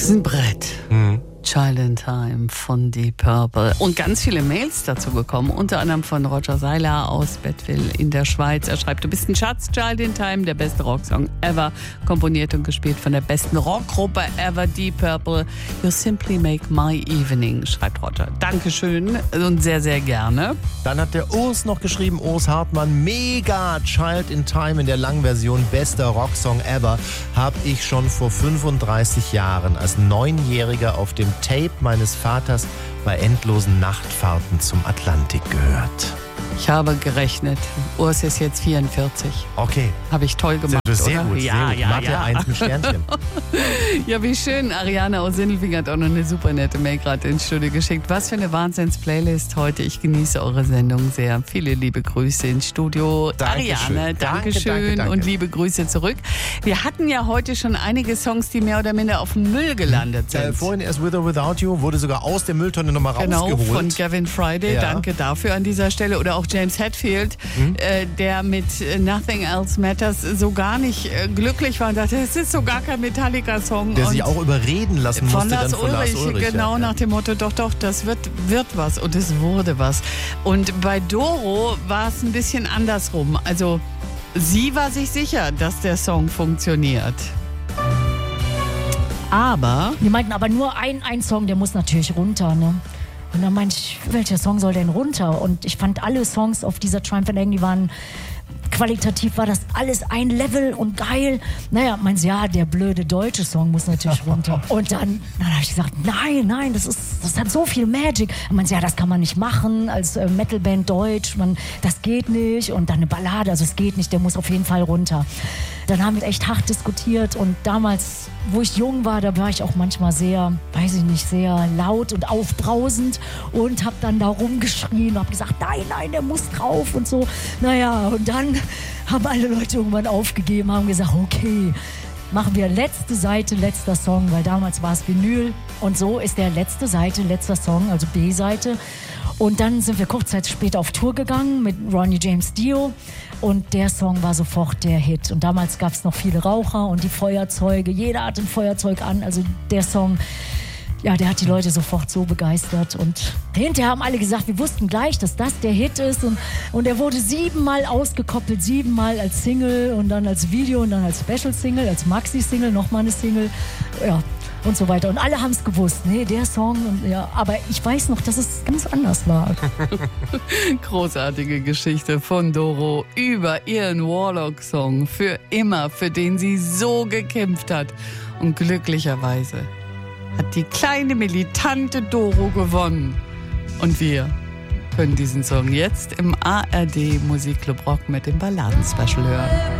ist ein Brett. Child in Time von Deep Purple. Und ganz viele Mails dazu gekommen, unter anderem von Roger Seiler aus Bettville in der Schweiz. Er schreibt, du bist ein Schatz, Child in Time, der beste Rocksong ever, komponiert und gespielt von der besten Rockgruppe ever, Deep Purple. You simply make my evening, schreibt Roger. Dankeschön und sehr, sehr gerne. Dann hat der Urs noch geschrieben, Urs Hartmann, mega Child in Time in der Langversion, bester Rocksong ever, habe ich schon vor 35 Jahren als 9-Jähriger auf dem Tape meines Vaters bei endlosen Nachtfahrten zum Atlantik gehört. Ich habe gerechnet. Urs ist jetzt 44. Okay. Habe ich toll gemacht, sehr oder? Gut, Ja, sehr gut. ja, Mathe ja. 1 mit Sternchen. Ja, wie schön. Ariane aus Sindelfingen hat auch noch eine super nette Mail gerade ins Studio geschickt. Was für eine Wahnsinns-Playlist heute. Ich genieße eure Sendung sehr. Viele liebe Grüße ins Studio. Dankeschön. Ariane, Dankeschön Danke. und liebe Grüße zurück. Wir hatten ja heute schon einige Songs, die mehr oder minder auf dem Müll gelandet sind. Vorhin erst With or Without You wurde sogar aus der Mülltonne nochmal rausgeholt. Genau, von Gavin Friday. Ja. Danke dafür an dieser Stelle. Oder auch James Hetfield, der mit Nothing Else Matters so gar nicht glücklich war und dachte, es ist so gar kein Metallica-Song. Der sich auch überreden lassen musste dann von Lars Ulrich. Genau, ja. nach dem Motto, doch, das wird was. Und es wurde was. Und bei Doro war es ein bisschen andersrum. Also sie war sich sicher, dass der Song funktioniert. Aber Wir meinten aber nur ein Song, der muss natürlich runter, ne? Und dann meinte ich, welcher Song soll denn runter? Und ich fand alle Songs auf dieser Triumph and Agony waren qualitativ, war das alles ein Level und geil. Naja, meinte sie, ja, der blöde deutsche Song muss natürlich runter. Und dann habe ich gesagt, nein, das hat so viel Magic. Und meinte sie, ja, das kann man nicht machen als Metalband Deutsch, das geht nicht. Und dann eine Ballade, also es geht nicht, der muss auf jeden Fall runter. Dann haben wir echt hart diskutiert und damals, wo ich jung war, da war ich auch manchmal sehr, sehr laut und aufbrausend und habe dann da rumgeschrien und habe gesagt, nein, der muss drauf und so. Naja, und dann haben alle Leute irgendwann aufgegeben, haben gesagt, okay, machen wir letzte Seite, letzter Song, weil damals war es Vinyl und so ist der letzte Seite, letzter Song, also B-Seite. Und dann sind wir kurz Zeit später auf Tour gegangen mit Ronnie James Dio und der Song war sofort der Hit. Und damals gab es noch viele Raucher und die Feuerzeuge, jeder hatte ein Feuerzeug an, also der Song, ja, der hat die Leute sofort so begeistert. Und hinterher haben alle gesagt, wir wussten gleich, dass das der Hit ist. Und er wurde 7-mal ausgekoppelt, 7-mal als Single und dann als Video und dann als Special-Single, als Maxi-Single, nochmal eine Single, ja, und so weiter. Und alle haben es gewusst, nee, der Song, und, ja, aber ich weiß noch, dass es ganz anders war. großartige Geschichte von Doro über ihren Warlock-Song für immer, für den sie so gekämpft hat. Und glücklicherweise hat die kleine militante Doro gewonnen. Und wir können diesen Song jetzt im ARD Musikclub Rock mit dem Balladen-Special hören.